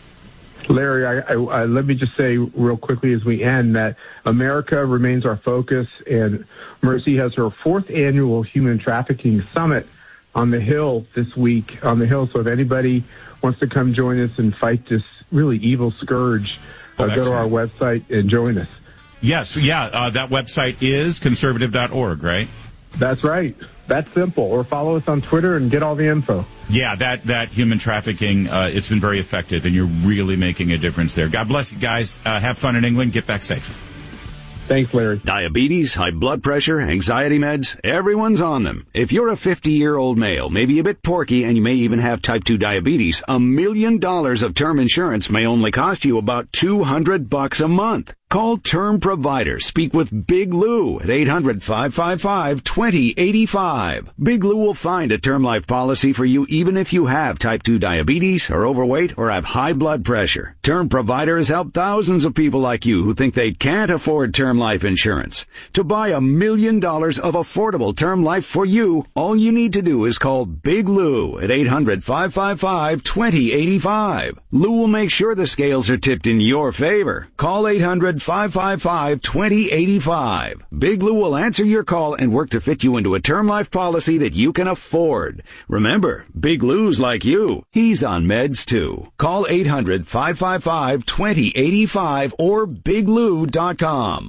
Larry, I, I, I, let me just say real quickly as we end that America remains our focus, and Mercy has her fourth annual Human Trafficking Summit on the Hill this week, on the Hill. So if anybody wants to come join us and fight this really evil scourge, uh, oh, go to our website and join us. Yes, yeah, uh, that website is conservative dot org, right? That's right. That's simple. Or follow us on Twitter and get all the info. Yeah, that, that human trafficking, uh, it's been very effective, and you're really making a difference there. God bless you guys. Uh, have fun in England. Get back safe. Thanks, Larry. Diabetes, high blood pressure, anxiety meds, everyone's on them. If you're a fifty-year-old male, maybe a bit porky, and you may even have type two diabetes, a million dollars of term insurance may only cost you about two hundred bucks a month. Call Term Provider. Speak with Big Lou at eight hundred, five five five, two zero eight five. Big Lou will find a term life policy for you even if you have type two diabetes, are overweight, or have high blood pressure. Term Provider has helped thousands of people like you who think they can't afford term life insurance. To buy a million dollars of affordable term life for you, all you need to do is call Big Lou at eight hundred, five five five, two zero eight five. Lou will make sure the scales are tipped in your favor. Call eight hundred, five five five, two zero eight five. Big Lou will answer your call and work to fit you into a term life policy that you can afford. Remember, Big Lou's like you. He's on meds too. Call eight hundred, five five five, two zero eight five or big lou dot com.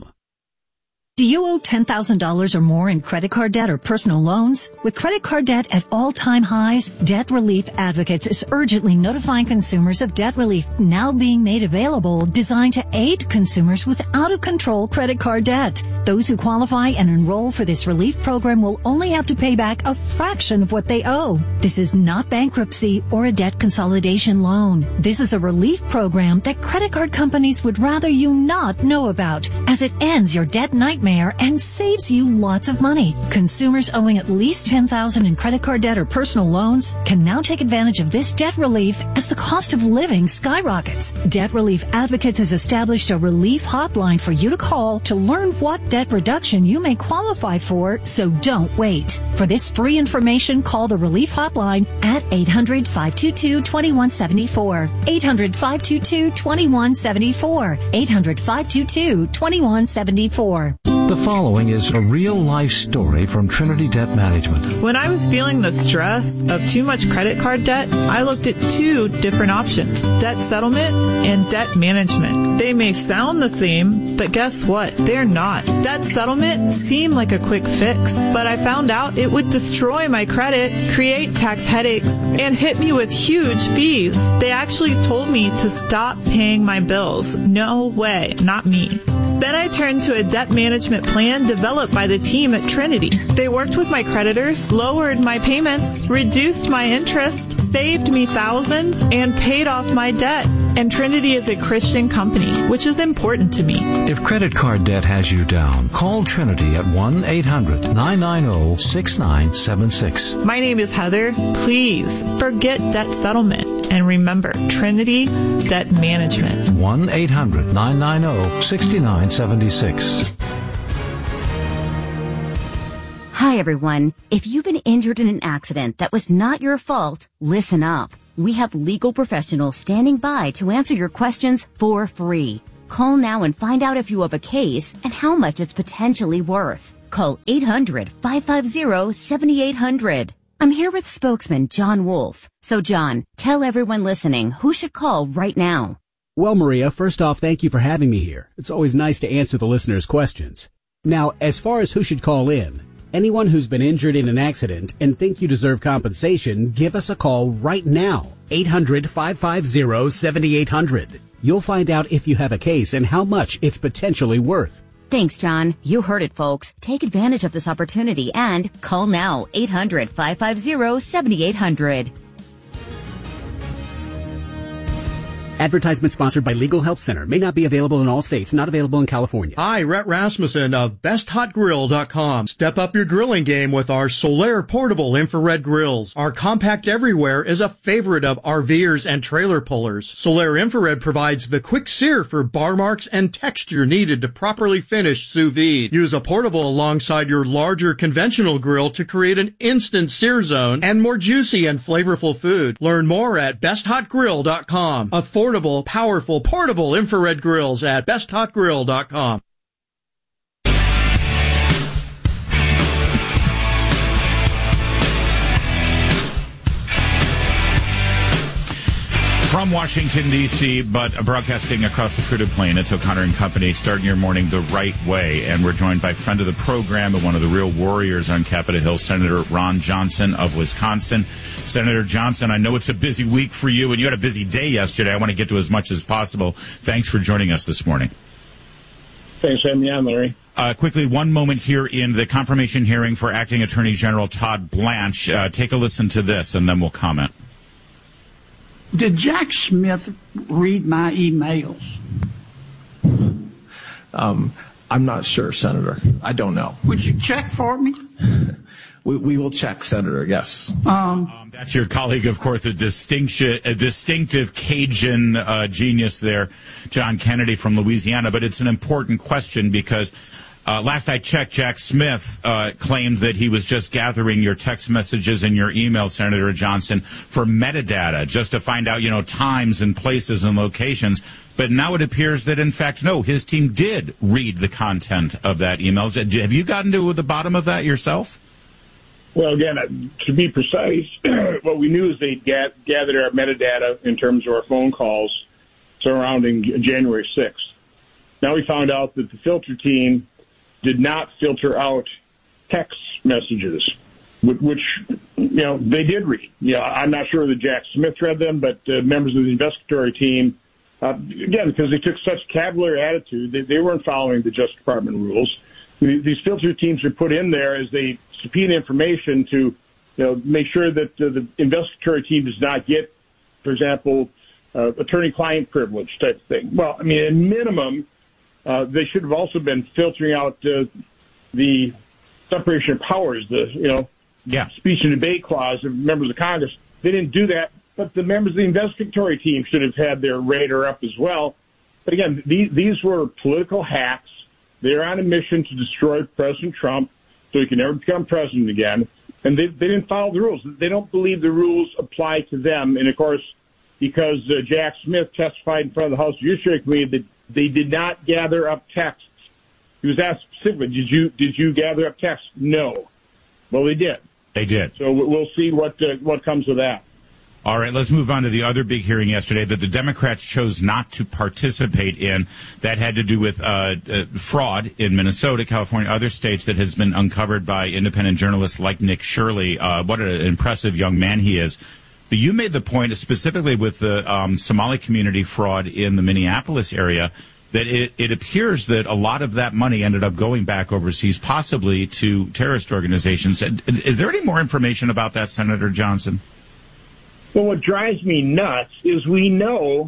Do you owe ten thousand dollars or more in credit card debt or personal loans? With credit card debt at all-time highs, Debt Relief Advocates is urgently notifying consumers of debt relief now being made available, designed to aid consumers with out-of-control credit card debt. Those who qualify and enroll for this relief program will only have to pay back a fraction of what they owe. This is not bankruptcy or a debt consolidation loan. This is a relief program that credit card companies would rather you not know about, as it ends your debt nightmare and saves you lots of money. Consumers owing at least ten thousand dollars in credit card debt or personal loans can now take advantage of this debt relief as the cost of living skyrockets. Debt Relief Advocates has established a relief hotline for you to call to learn what debt reduction you may qualify for, so don't wait. For this free information, call the relief hotline at eight hundred, five two two, two one seven four. eight hundred, five two two, two one seven four. eight hundred, five two two, two one seven four. The following is a real-life story from Trinity Debt Management. When I was feeling the stress of too much credit card debt, I looked at two different options: debt settlement and debt management. They may sound the same, but guess what? They're not. Debt settlement seemed like a quick fix, but I found out it would destroy my credit, create tax headaches, and hit me with huge fees. They actually told me to stop paying my bills. No way, not me. Then I turned to a debt management plan developed by the team at Trinity. They worked with my creditors, lowered my payments, reduced my interest, saved me thousands, and paid off my debt. And Trinity is a Christian company, which is important to me. If credit card debt has you down, call Trinity at one eight hundred nine nine zero six nine seven six. My name is Heather. Please forget debt settlement and remember Trinity Debt Management. one eight hundred nine nine zero six nine seven six. Hi, everyone. If you've been injured in an accident that was not your fault, listen up. We have legal professionals standing by to answer your questions for free. Call now and find out if you have a case and how much it's potentially worth. Call eight hundred five five zero seven eight zero zero. I'm here with spokesman John Wolf. So, John, tell everyone listening who should call right now. Well, Maria, first off, thank you for having me here. It's always nice to answer the listeners' questions. Now, as far as who should call in, anyone who's been injured in an accident and think you deserve compensation, give us a call right now. eight hundred five five zero seven eight zero zero. You'll find out if you have a case and how much it's potentially worth. Thanks, John. You heard it, folks. Take advantage of this opportunity and call now. eight hundred five five zero seven eight zero zero. Advertisement sponsored by Legal Help Center. May not be available in all states. Not available in California. Hi, Rhett Rasmussen of best hot grill dot com. Step up your grilling game with our Solaire portable infrared grills. Our compact everywhere is a favorite of RVers and trailer pullers. Solaire infrared provides the quick sear for bar marks and texture needed to properly finish sous vide. Use a portable alongside your larger conventional grill to create an instant sear zone and more juicy and flavorful food. Learn more at best hot grill dot com. Affordable, powerful, portable infrared grills at best hot grill dot com. From Washington, D C, but broadcasting across the fruited plain, it's O'Connor and Company, starting your morning the right way. And we're joined by friend of the program and one of the real warriors on Capitol Hill, Senator Ron Johnson of Wisconsin. Senator Johnson, I know it's a busy week for you, and you had a busy day yesterday. I want to get to as much as possible. Thanks for joining us this morning. Thanks for having me on, Larry. Uh, quickly, one moment here in the confirmation hearing for Acting Attorney General Todd Blanche. Uh, take a listen to this, and then we'll comment. Did Jack Smith read my emails? Um, I'm not sure, Senator. I don't know. Would you check for me? we, we will check, Senator, yes. Um, um, that's your colleague, of course, a, distinction, a distinctive Cajun uh, genius there, John Kennedy from Louisiana. But it's an important question because Uh, last I checked, Jack Smith uh, claimed that he was just gathering your text messages and your email, Senator Johnson, for metadata, just to find out, you know, times and places and locations. But now it appears that, in fact, no, his team did read the content of that email. Have you gotten to the bottom of that yourself? Well, again, to be precise, what we knew is they gathered our metadata in terms of our phone calls surrounding January sixth. Now we found out that the filter team did not filter out text messages, which, you know, they did read. Yeah, I'm not sure that Jack Smith read them, but uh, members of the investigatory team, uh, again, because they took such cavalier attitude, they, they weren't following the Justice Department rules. These filter teams are put in there as they subpoena information to, you know, make sure that uh, the investigatory team does not get, for example, uh, attorney-client privilege type thing. Well, I mean, at minimum, Uh, they should have also been filtering out uh, the separation of powers, the you know yeah. speech and debate clause of members of Congress. They didn't do that, but the members of the investigatory team should have had their radar up as well. But again, these, these were political hacks. They're on a mission to destroy President Trump so he can never become president again. And they, they didn't follow the rules. They don't believe the rules apply to them. And, of course, because uh, Jack Smith testified in front of the House Judiciary Committee that they did not gather up texts. He was asked specifically, did you did you gather up texts? No. Well, they did. They did. So we'll see what uh, what comes of that. All right, let's move on to the other big hearing yesterday that the Democrats chose not to participate in. That had to do with uh, uh, fraud in Minnesota, California, other states that has been uncovered by independent journalists like Nick Shirley. Uh, what an impressive young man he is. But you made the point, specifically with the um, Somali community fraud in the Minneapolis area, that it, it appears that a lot of that money ended up going back overseas, possibly to terrorist organizations. Is there any more information about that, Senator Johnson? Well, what drives me nuts is we know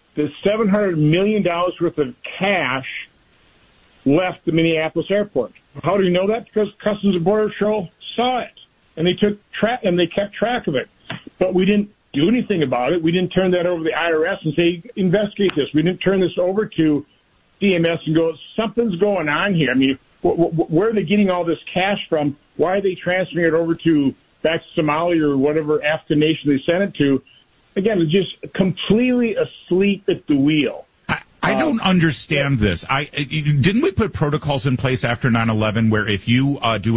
that seven hundred million dollars worth of cash left the Minneapolis airport. How do we know that? Because Customs and Border Patrol saw it, and they took track and they kept track of it. But we didn't do anything about it. We didn't turn that over to the I R S and say, investigate this. We didn't turn this over to C M S and go, something's going on here. I mean, wh- wh- where are they getting all this cash from? Why are they transferring it over to back to Somalia or whatever African nation they sent it to? Again, it's just completely asleep at the wheel. I don't understand this. I didn't we put protocols in place after nine eleven where if you uh, do